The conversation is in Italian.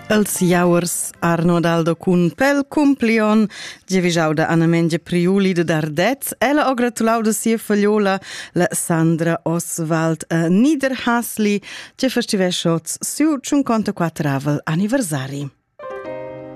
Els jauers Arno Daldo cun pel cumplion gevischau da Anna Mengia Priuli de Dardez. Ella ha gratulau da sia fagliola la Sandra Oswald Niederhasli che festiveschots su 54 anniversari.